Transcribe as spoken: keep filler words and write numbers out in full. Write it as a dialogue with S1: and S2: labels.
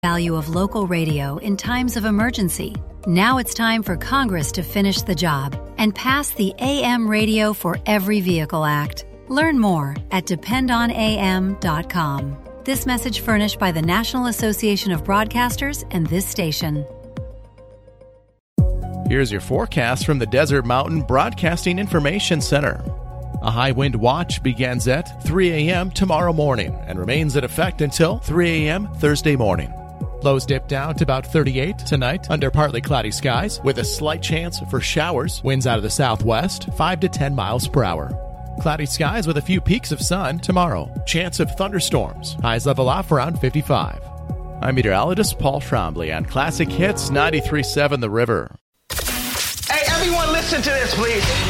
S1: value of local radio in times of emergency. Now it's time for Congress to finish the job and pass the A M Radio for Every Vehicle Act. Learn more at depend on A M dot com. This message furnished by the National Association of Broadcasters and this station.
S2: Here's your forecast from the Desert Mountain Broadcasting Information Center. A high wind watch begins at three a.m. tomorrow morning and remains in effect until three a.m. Thursday morning. Lows dip down to about thirty-eight tonight under partly cloudy skies with a slight chance for showers. Winds out of the southwest, five to ten miles per hour. Cloudy skies with a few peaks of sun tomorrow. Chance of thunderstorms. Highs level off around fifty-five. I'm meteorologist Paul Trombley on Classic Hits ninety-three point seven The River.
S3: Hey, everyone listen to this, please.